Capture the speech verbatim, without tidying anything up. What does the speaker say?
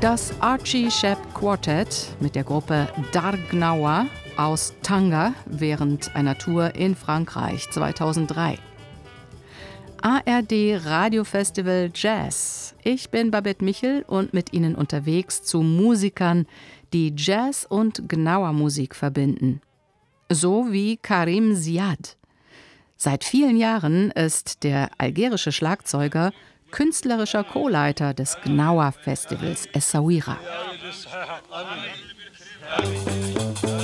Das Archie Shepp Quartet mit der Gruppe Dar Gnawa aus Tanger während einer Tour in Frankreich zweitausenddrei. A R D Radiofestival Jazz. Ich bin Babette Michel und mit Ihnen unterwegs zu Musikern, die Jazz und Gnawa-Musik verbinden. So wie Karim Ziad. Seit vielen Jahren ist der algerische Schlagzeuger künstlerischer Co-Leiter des Gnawa-Festivals Essaouira.